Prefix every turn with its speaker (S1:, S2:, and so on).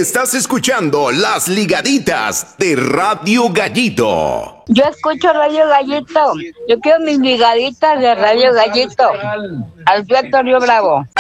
S1: Estás escuchando Las Ligaditas de Radio Gallito.
S2: Yo escucho Radio Gallito. Yo quiero mis ligaditas de Radio Gallito. Alberto Río Bravo.